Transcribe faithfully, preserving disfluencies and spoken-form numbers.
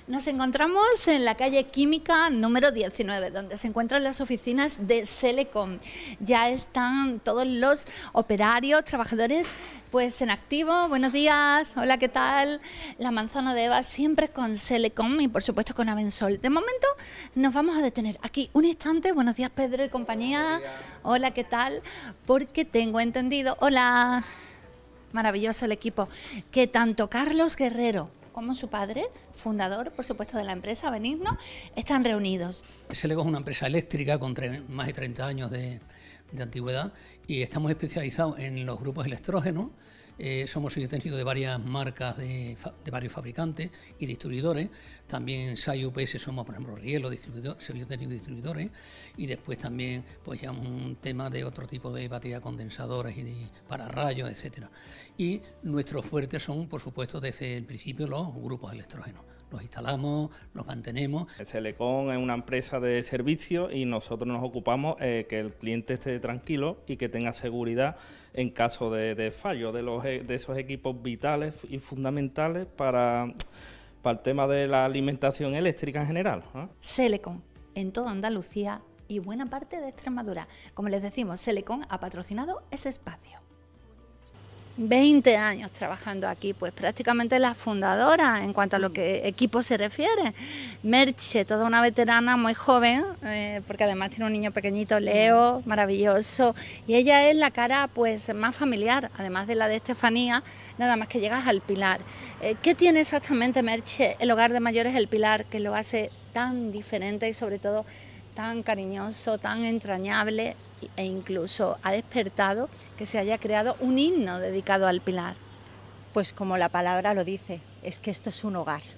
Nos encontramos en la calle Química número diecinueve, donde se encuentran las oficinas de Selecom. Ya están todos los operarios, trabajadores, pues en activo. Buenos días, hola, ¿qué tal? La manzana de Eva siempre con Selecom y por supuesto con Avensol. De momento nos vamos a detener aquí un instante. Buenos días, Pedro y compañía. Hola, ¿qué tal? Porque tengo entendido, hola, maravilloso el equipo, que tanto Carlos Guerrero como su padre, fundador, por supuesto, de la empresa Benigno, están reunidos. Selecom es una empresa eléctrica con más de treinta años de, de antigüedad y estamos especializados en los grupos electrógenos. Eh, somos servicio técnico de varias marcas de, de varios fabricantes y distribuidores. También en S A I U P S somos, por ejemplo, Rielo, distribuidor, servicio técnico y distribuidores. Y después también pues llevamos un tema de otro tipo de baterías condensadoras y de pararrayos, etcétera. Y nuestros fuertes son, por supuesto, desde el principio los grupos electrógenos. Los instalamos, los mantenemos. Selecom es una empresa de servicio y nosotros nos ocupamos eh, que el cliente esté tranquilo y que tenga seguridad en caso de, de fallo de, los, de esos equipos vitales y fundamentales para, para el tema de la alimentación eléctrica en general, ¿eh? Selecom, en toda Andalucía y buena parte de Extremadura. Como les decimos, Selecom ha patrocinado ese espacio. veinte años trabajando aquí, pues prácticamente la fundadora en cuanto a lo que equipo se refiere. Merche, toda una veterana muy joven, eh, porque además tiene un niño pequeñito, Leo, maravilloso, y ella es la cara pues más familiar, además de la de Estefanía, nada más que llegas al Pilar. Eh, ¿Qué tiene exactamente, Merche, el hogar de mayores El Pilar, que lo hace tan diferente y sobre todo tan cariñoso, tan entrañable, e incluso ha despertado que se haya creado un himno dedicado al Pilar? Pues como la palabra lo dice, es que esto es un hogar.